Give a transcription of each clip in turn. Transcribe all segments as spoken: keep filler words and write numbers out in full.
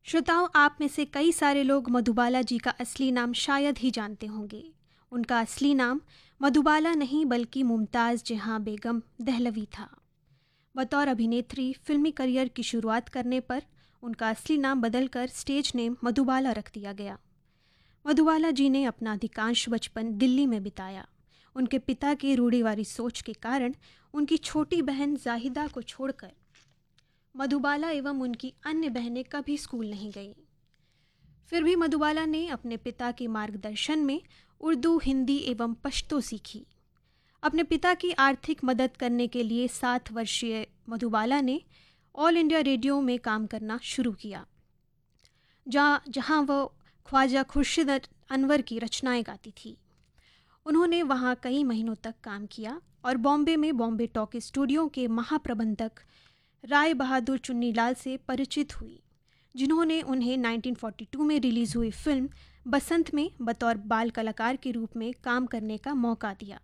श्रोताओं, आप में से कई सारे लोग मधुबाला जी का असली नाम शायद ही जानते होंगे। उनका असली नाम मधुबाला नहीं बल्कि मुमताज़ जहां बेगम दहलवी था। बतौर अभिनेत्री फिल्मी करियर की शुरुआत करने पर उनका असली नाम बदलकर स्टेज नेम मधुबाला रख दिया गया। मधुबाला जी ने अपना अधिकांश बचपन दिल्ली में बिताया। उनके पिता की रूढ़िवादी सोच के कारण उनकी छोटी बहन जाहिदा को छोड़कर मधुबाला एवं उनकी अन्य बहनें कभी स्कूल नहीं गईं। फिर भी मधुबाला ने अपने पिता के मार्गदर्शन में उर्दू, हिंदी एवं पश्तो सीखी। अपने पिता की आर्थिक मदद करने के लिए सात वर्षीय मधुबाला ने ऑल इंडिया रेडियो में काम करना शुरू किया, जहाँ जहाँ वो ख्वाजा खुर्शीद अनवर की रचनाएं गाती थी। उन्होंने वहाँ कई महीनों तक काम किया और बॉम्बे में बॉम्बे टॉक स्टूडियो के महाप्रबंधक राय बहादुर चुन्नीलाल से परिचित हुई, जिन्होंने उन्हें उन्नीस सौ बयालीस में रिलीज़ हुई फिल्म बसंत में बतौर बाल कलाकार के रूप में काम करने का मौका दिया।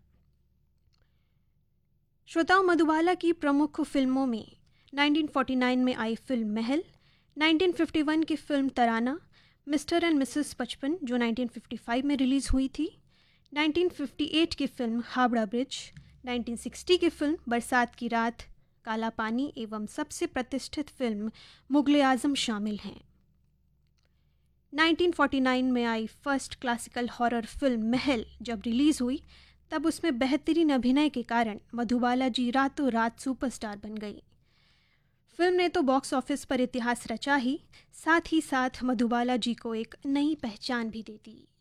श्रोताओं, मधुबाला की प्रमुख फिल्मों में उन्नीस सौ उनचास में आई फिल्म महल, उन्नीस सौ इक्यावन की film Tarana, mister and Mrs पचपन जो उन्नीस सौ पचपन में रिलीज़ हुई थी, उन्नीस सौ अट्ठावन की फिल्म हावड़ा ब्रिज, उन्नीस सौ साठ की फिल्म बरसात की रात, काला पानी एवं सबसे प्रतिष्ठित फिल्म मुगले आजम शामिल हैं। उन्नीस सौ उनचास में आई फर्स्ट क्लासिकल हॉरर फिल्म महल जब रिलीज़ हुई, तब उसमें बेहतरीन अभिनय के कारण मधुबाला जी रातों रात सुपरस्टार बन गई। फिल्म ने तो बॉक्स ऑफिस पर इतिहास रचा ही, साथ ही साथ मधुबाला जी को एक नई पहचान भी दे दी।